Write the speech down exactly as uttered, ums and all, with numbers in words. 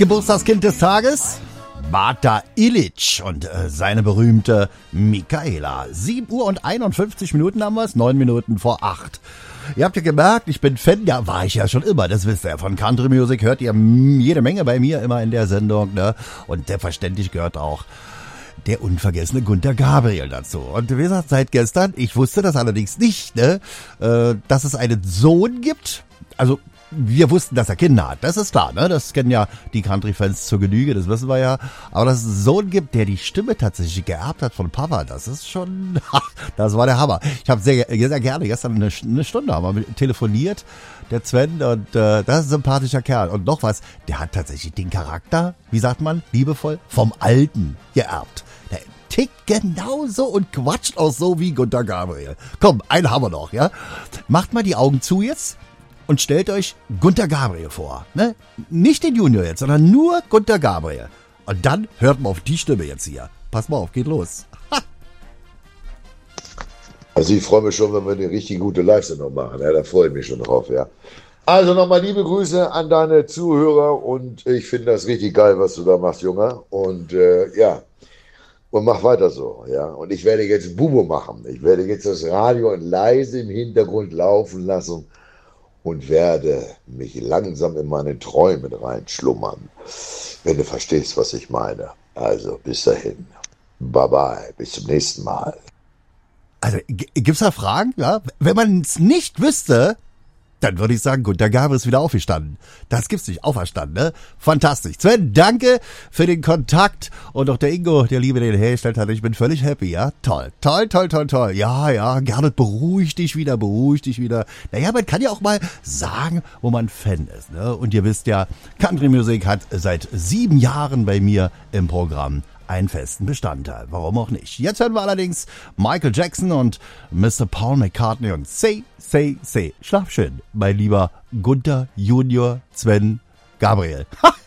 Geburtstagskind des Tages? Bata Ilic und äh, seine berühmte Michaela. sieben Uhr und einundfünfzig Minuten haben wir es, neun Minuten vor acht. Ihr habt ja gemerkt, ich bin Fan, ja, war ich ja schon immer, das wisst ihr. Von Country Music hört ihr jede Menge bei mir immer in der Sendung, ne? Und selbstverständlich gehört auch der unvergessene Gunther Gabriel dazu. Und wie gesagt, seit gestern, ich wusste das allerdings nicht, ne, äh, dass es einen Sohn gibt. Also, wir wussten, dass er Kinder hat, das ist klar, ne? Das kennen ja die Country-Fans zur Genüge, das wissen wir ja. Aber dass es einen Sohn gibt, der die Stimme tatsächlich geerbt hat von Papa, das ist schon, das war der Hammer. Ich habe sehr, sehr gerne gestern eine, eine Stunde haben wir telefoniert, der Sven, und äh, das ist ein sympathischer Kerl. Und noch was, der hat tatsächlich den Charakter, wie sagt man, liebevoll, vom Alten geerbt. Der tickt genauso und quatscht auch so wie Gunther Gabriel. Komm, einen haben wir noch, ja? Macht mal die Augen zu jetzt. Und stellt euch Gunther Gabriel vor. Ne? Nicht den Junior jetzt, sondern nur Gunther Gabriel. Und dann hört man auf die Stimme jetzt hier. Pass mal auf, geht los. Also ich freue mich schon, wenn wir eine richtig gute Live-Sendung machen. Ja, da freue ich mich schon drauf, ja. Also nochmal liebe Grüße an deine Zuhörer und ich finde das richtig geil, was du da machst, Junge. Und äh, ja, und mach weiter so, ja. Und ich werde jetzt Bubo machen. Ich werde jetzt das Radio leise im Hintergrund laufen lassen und werde mich langsam in meine Träume reinschlummern, wenn du verstehst, was ich meine. Also, bis dahin. Bye-bye. Bis zum nächsten Mal. Also, g- gibt's da Fragen? Ja? Wenn man es nicht wüsste, dann würde ich sagen, Gunther Gabriel ist wieder aufgestanden. Das gibt's nicht, auferstanden, ne? Fantastisch. Sven, danke für den Kontakt. Und auch der Ingo, der Liebe, den hergestellt hat. Ich bin völlig happy, ja? Toll, toll, toll, toll, toll. Ja, ja, Gernot, beruhig dich wieder, beruhig dich wieder. Naja, man kann ja auch mal sagen, wo man Fan ist, ne? Und ihr wisst ja, Country Music hat seit sieben Jahren bei mir im Programm einen festen Bestandteil. Warum auch nicht? Jetzt hören wir allerdings Michael Jackson und Mister Paul McCartney und Say, Say, Say. Schlaf schön, mein lieber Gunther Junior Sven Gabriel. Ha!